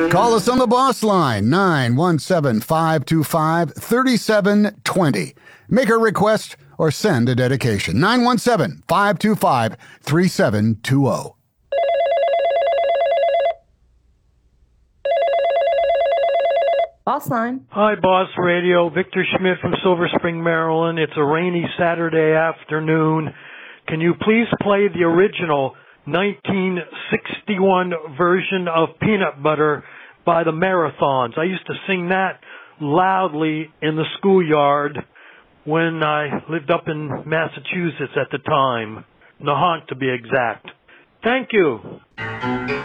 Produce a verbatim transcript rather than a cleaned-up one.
Call us on the boss line, nine one seven, five two five, three seven two zero. Make a request or send a dedication, nine one seven, five two five, three seven two zero. Boss line. Hi, Boss Radio. Victor Schmidt from Silver Spring, Maryland. It's a rainy Saturday afternoon. Can you please play the original nineteen sixty-one version of Peanut Butter by the Marathons? I used to sing that loudly in the schoolyard when I lived up in Massachusetts at the time. Nahant, to be exact. Thank you.